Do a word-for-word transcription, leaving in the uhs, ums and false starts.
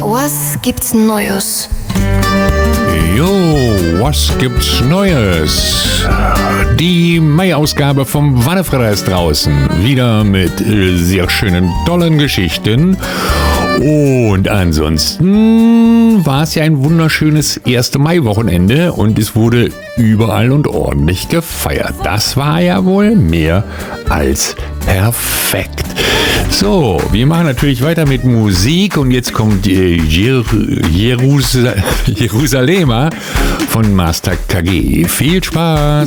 Was gibt's Neues? Jo, was gibt's Neues? Die Mai-Ausgabe vom Wannefretter ist draußen. Wieder mit äh, sehr schönen, tollen Geschichten. Und ansonsten war es ja ein wunderschönes erste Mai-Wochenende und es wurde überall und ordentlich gefeiert. Das war ja wohl mehr als perfekt. So, wir machen natürlich weiter mit Musik und jetzt kommt äh, Jer- Jerusal- Jerusalemer von Master K G. Viel Spaß!